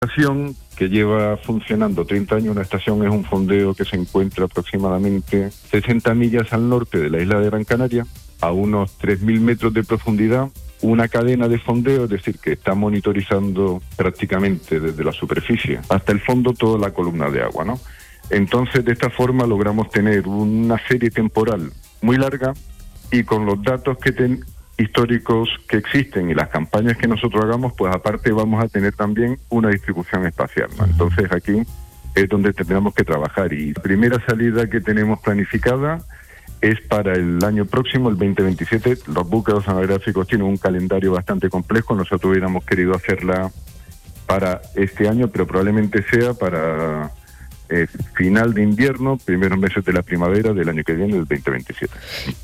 estación que lleva funcionando 30 años. Una estación es un fondeo que se encuentra aproximadamente 60 millas al norte de la isla de Gran Canaria, a unos 3.000 metros de profundidad. Una cadena de fondeo, es decir, que está monitorizando prácticamente desde la superficie hasta el fondo toda la columna de agua, ¿no? Entonces, de esta forma logramos tener una serie temporal muy larga y con los datos históricos que existen y las campañas que nosotros hagamos, pues aparte vamos a tener también una distribución espacial, ¿no? Entonces aquí es donde tendremos que trabajar, y la primera salida que tenemos planificada es para el año próximo, el 2027. Los buques oceanográficos tienen un calendario bastante complejo. Nosotros hubiéramos querido hacerla para este año, pero probablemente sea para final de invierno, primeros meses de la primavera del año que viene, el 2027.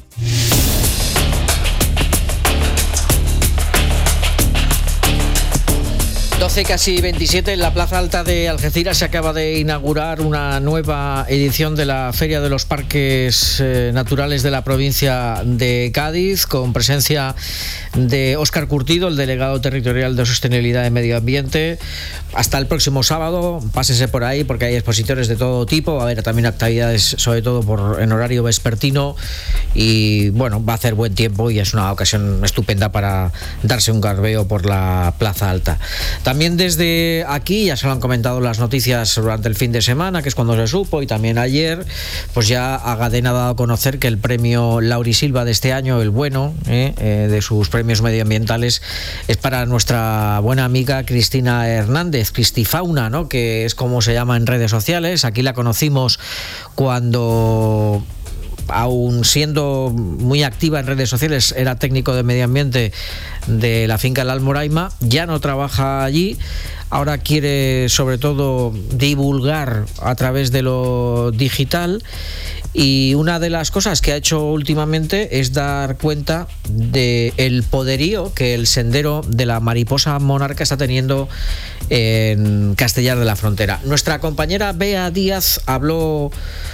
12 casi 27, en la Plaza Alta de Algeciras se acaba de inaugurar una nueva edición de la Feria de los Parques Naturales de la provincia de Cádiz, con presencia de Óscar Curtido, el delegado territorial de Sostenibilidad y Medio Ambiente. Hasta el próximo sábado, pásese por ahí porque hay expositores de todo tipo, va a haber también actividades sobre todo en horario vespertino, y bueno, va a hacer buen tiempo y es una ocasión estupenda para darse un garbeo por la Plaza Alta. También desde aquí, ya se lo han comentado las noticias durante el fin de semana, que es cuando se supo, y también ayer, pues ya Agadén ha dado a conocer que el premio Laurisilva de este año, el bueno, de sus premios medioambientales, es para nuestra buena amiga Cristina Hernández, Cristifauna, ¿no?, que es como se llama en redes sociales. Aquí la conocimos cuando, aún siendo muy activa en redes sociales, era técnico de medio ambiente de la finca La Almoraima. Ya no trabaja allí, ahora quiere sobre todo divulgar a través de lo digital, y una de las cosas que ha hecho últimamente es dar cuenta del poderío que el sendero de la mariposa monarca está teniendo en Castellar de la Frontera. Nuestra compañera Bea Díaz habló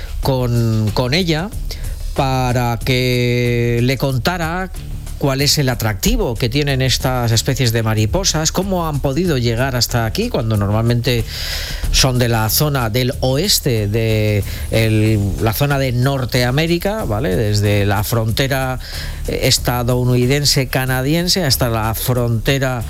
con ella para que le contara cuál es el atractivo que tienen estas especies de mariposas, cómo han podido llegar hasta aquí cuando normalmente son de la zona del oeste de la zona de Norteamérica, ¿vale? Desde la frontera estadounidense-canadiense hasta la frontera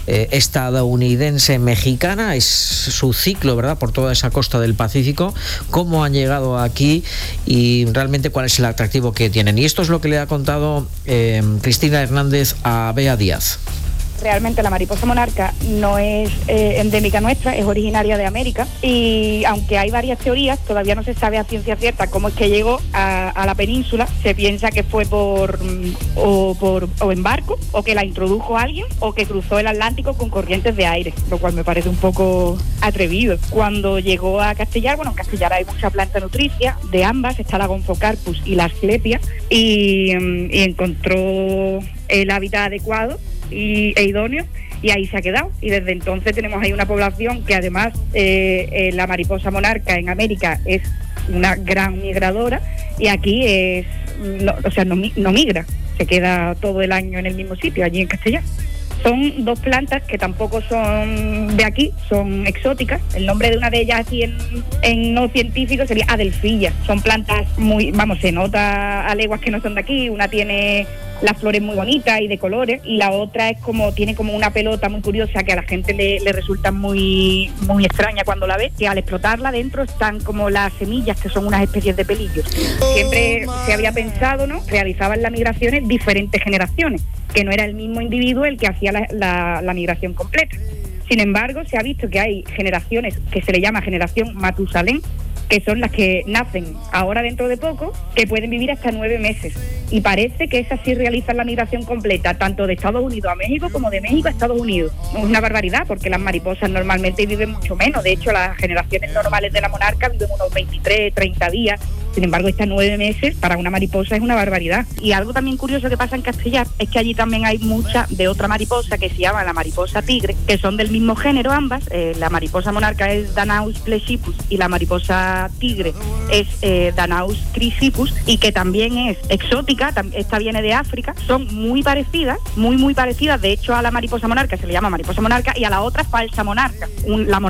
estadounidense-mexicana. Es su ciclo, ¿verdad?, por toda esa costa del Pacífico, cómo han llegado aquí y realmente cuál es el atractivo que tienen. Y esto es lo que le ha contado Cristina Hernández a Bea Díaz. Realmente la mariposa monarca no es endémica nuestra, es originaria de América, y aunque hay varias teorías, todavía no se sabe a ciencia cierta cómo es que llegó a la península. Se piensa que fue o en barco, o que la introdujo alguien, o que cruzó el Atlántico con corrientes de aire, lo cual me parece un poco atrevido. Cuando llegó a Castellar, bueno, en Castellar hay mucha planta nutricia, de ambas está la Gonfocarpus y la Asclepia, y encontró el hábitat adecuado e idóneo, y ahí se ha quedado, y desde entonces tenemos ahí una población que además la mariposa monarca en América es una gran migradora, y aquí no migra, se queda todo el año en el mismo sitio, allí en Castellar. Son dos plantas que tampoco son de aquí, son exóticas. El nombre de una de ellas así en no científico sería adelfilla. Son plantas se nota a leguas que no son de aquí. Una tiene las flores muy bonitas y de colores, y la otra tiene como una pelota muy curiosa que a la gente le resulta muy, muy extraña cuando la ve, que al explotarla dentro están como las semillas, que son unas especies de pelillos. Siempre se había pensado, ¿no?, realizaban las migraciones diferentes generaciones, que no era el mismo individuo el que hacía la migración completa. Sin embargo, se ha visto que hay generaciones que se le llama generación Matusalén, que son las que nacen ahora dentro de poco, que pueden vivir hasta 9 meses. Y parece que esas sí realizan la migración completa, tanto de Estados Unidos a México como de México a Estados Unidos. Es una barbaridad, porque las mariposas normalmente viven mucho menos. De hecho, las generaciones normales de la monarca viven unos 23, 30 días. Sin embargo, está 9 meses para una mariposa es una barbaridad. Y algo también curioso que pasa en Castellar es que allí también hay mucha de otra mariposa que se llama la mariposa tigre, que son del mismo género ambas. La mariposa monarca es Danaus plexippus y la mariposa tigre es Danaus chrysippus, y que también es exótica, esta viene de África. Son muy parecidas, muy parecidas. De hecho, a la mariposa monarca se le llama mariposa monarca y a la otra falsa monarca. La monarca